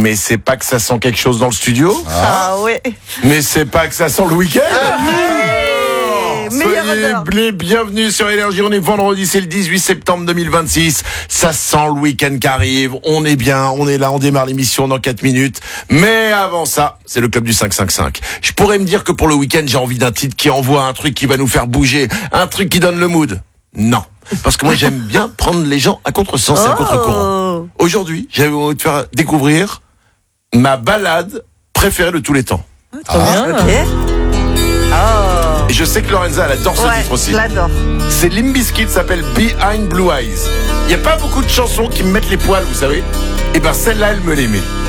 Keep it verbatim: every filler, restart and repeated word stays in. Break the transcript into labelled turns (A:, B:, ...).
A: Mais c'est pas que ça sent quelque chose dans le studio.
B: Ah, ah ouais.
A: Mais c'est pas que ça sent le week-end. Ah,
B: Soyez
A: les bienvenus sur Énergie. On est vendredi, c'est le dix-huit septembre deux mille vingt-six. Ça sent le week-end qui arrive. On est bien, on est là, on démarre l'émission dans quatre minutes. Mais avant ça, c'est le club du cinq cinq cinq. Je pourrais me dire que pour le week-end, j'ai envie d'un titre qui envoie un truc qui va nous faire bouger, un truc qui donne le mood. Non. Parce que moi, j'aime bien prendre les gens à contresens et à contre-courant. Aujourd'hui, j'avais envie de faire découvrir ma balade préférée de tous les temps.
B: Trop bien. Ok. Oh.
A: Et je sais que Lorenza, elle adore ce
B: ouais,
A: titre aussi.
B: Je l'adore.
A: C'est Limp Bizkit, s'appelle Behind Blue Eyes. Il n'y a pas beaucoup de chansons qui me mettent les poils, vous savez. Et ben celle-là, elle me les met.